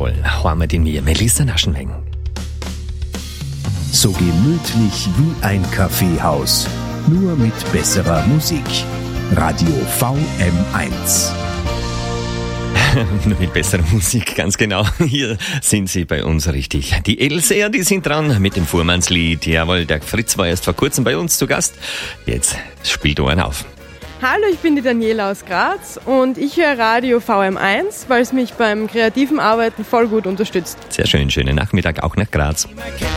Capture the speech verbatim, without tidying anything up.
Jawohl, haben wir mir Melissa Naschenweng. So gemütlich wie ein Kaffeehaus, nur mit besserer Musik. Radio V M eins. Nur mit besserer Musik, ganz genau. Hier sind Sie bei uns richtig. Die Elsäer, die sind dran mit dem Fuhrmannslied. Jawohl, der Fritz war erst vor kurzem bei uns zu Gast. Jetzt spielt er einen auf. Hallo, ich bin die Daniela aus Graz und ich höre Radio V M eins, weil es mich beim kreativen Arbeiten voll gut unterstützt. Sehr schön, schönen Nachmittag auch nach Graz.